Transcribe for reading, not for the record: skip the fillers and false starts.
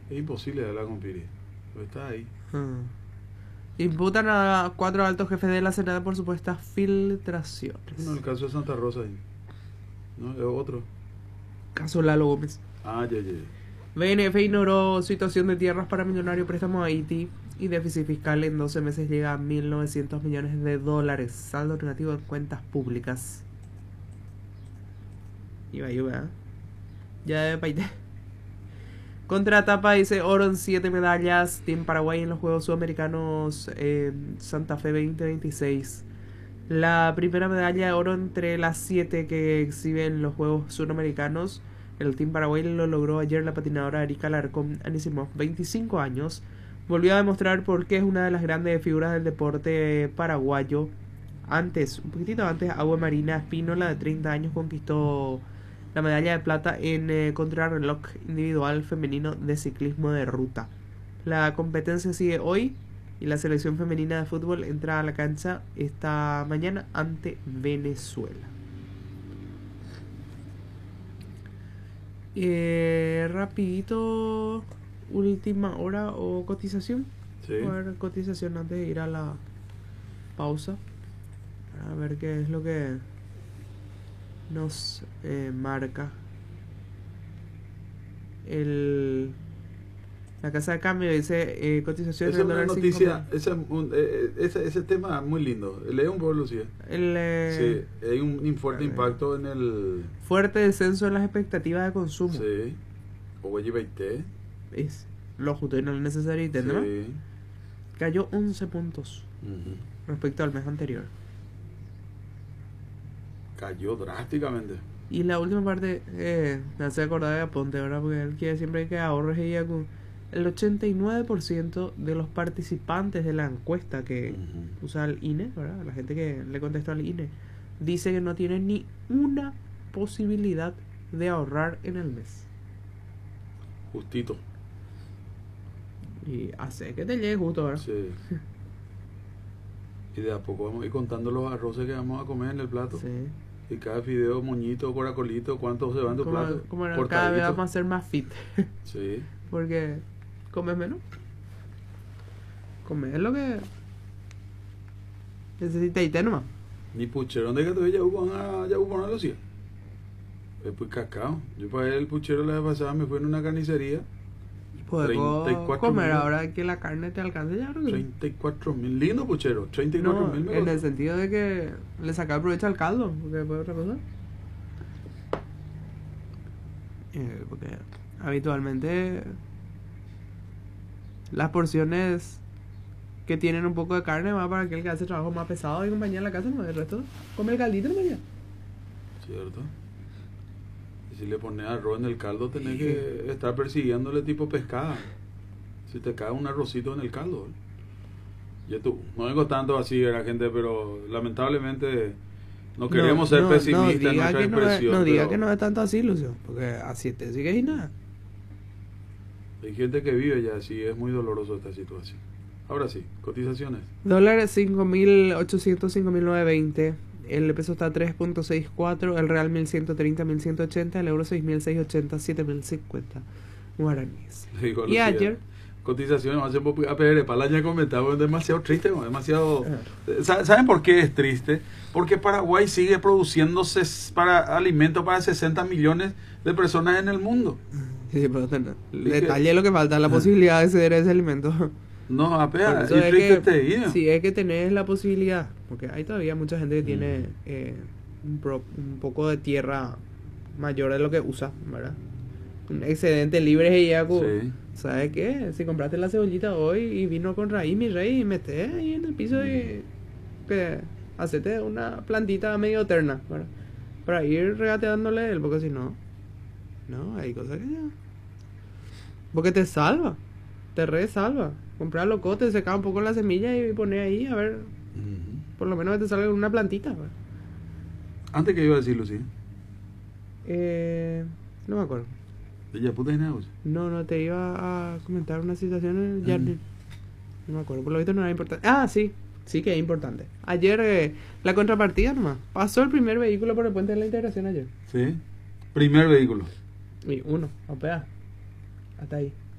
Es imposible hablar con Piri. Pero está ahí. Imputan a 4 altos jefes de la Senada por supuestas filtraciones. No, el caso de Santa Rosa ahí. No, es otro. Caso Lalo Gómez. Ah, ya. BNF ignoró situación de tierras para millonario préstamo a Haití y déficit fiscal en 12 meses llega a $1.900 millones. Saldo negativo en cuentas públicas. Iba, ya de paite. Contratapa dice oro en 7 medallas. Team Paraguay en los Juegos Sudamericanos Santa Fe 2026. La primera medalla de oro entre las 7 que exhiben los Juegos Sudamericanos. El Team Paraguay lo logró ayer la patinadora Erika Larcón Anisimov, 25 años. Volvió a demostrar por qué es una de las grandes figuras del deporte paraguayo. Un poquitito antes, Agua Marina Espínola, de 30 años, conquistó la medalla de plata en contrarreloj individual femenino de ciclismo de ruta. La competencia sigue hoy y la selección femenina de fútbol entra a la cancha esta mañana ante Venezuela. Rapidito, última hora o cotización. Sí. A ver, cotización antes de ir a la pausa. A ver qué es lo que nos marca la casa de cambio. Dice cotización Esa es una noticia, 5.000. ese tema muy lindo. Lee un poco, Lucía. Sí, hay un fuerte impacto en el... Fuerte descenso en las expectativas de consumo. Sí. O Es lo justo y no lo necesario, ¿no? Sí. Cayó 11 puntos respecto al mes anterior. Cayó drásticamente. Y la última parte me hace acordar de Aponte, ¿verdad? Porque él quiere siempre que ahorres y ya con el 89% de los participantes de la encuesta que usa el INE, ¿verdad? La gente que le contestó al INE dice que no tiene ni una posibilidad de ahorrar en el mes. Justito. Y hace que te llegue justo, ¿verdad? Sí. Y de a poco vamos a ir contando los arroces que vamos a comer en el plato. Sí. Y cada fideo, moñito, coracolito, cuánto se va en tu plato. Como cada vez vamos a ser más fit. Sí. Porque comes menos. Comes lo que necesitas y te nomás. Ni puchero, ¿dónde que te ya hubo una Lucía? Pues cacao. Yo para el puchero la vez pasada me fui en una carnicería. Puedes comer ahora que la carne te alcance ya. 34.000, lindo puchero, 34.000 en el sentido de que le saca provecho al caldo, porque después otra cosa. Porque habitualmente las porciones que tienen un poco de carne va para aquel que hace trabajo más pesado y compañía en la casa, no, el resto come el caldito nomás ya. Cierto. Y si le pones arroz en el caldo tenés que estar persiguiéndole tipo pescada. Si te cae un arrocito en el caldo. No vengo tanto así a la gente, pero lamentablemente no queremos ser pesimistas en nuestra expresión. No diga que no es tanto así, Lucio, porque así te sigue y nada. Hay gente que vive ya así, es muy doloroso esta situación. Ahora sí, cotizaciones. Dólares 5.800, 5.920. El peso está a 3.64, el real 1.130, 1.180, el euro 6.680, 7.050 guaraníes. Y ayer... Cotizaciones, hace poco a Pérez Palaña comentaba, es demasiado triste, demasiado... ¿Saben por qué es triste? Porque Paraguay sigue produciéndose para alimentos para 60 millones de personas en el mundo. Sí, pero detalle lo que falta, la posibilidad de ceder ese alimento. No, apenas, es triste sí, es que tenés la posibilidad, porque hay todavía mucha gente que tiene un poco de tierra mayor de lo que usa, ¿verdad? Un excedente libre y ya, sí. ¿Sabes qué? Si compraste la cebollita hoy y vino con raíz, mi rey, y metés ahí en el piso y hacete una plantita medio eterna, ¿verdad? Para ir regateándole él, porque si no, hay cosas que ya... Porque te salva, te resalva. Comprar locote, secar un poco la semilla y poner ahí, a ver, por lo menos que te salga una plantita, ¿verdad? ¿Antes que iba a decir, Lucía? No me acuerdo. ¿De ya puta negocio? No, te iba a comentar una situación en el jardín. No me acuerdo, por lo visto no era importante. Ah, sí que es importante. Ayer, la contrapartida nomás. Pasó el primer vehículo por el puente de la integración ayer. Sí, primer vehículo. Y uno, opea. Hasta ahí.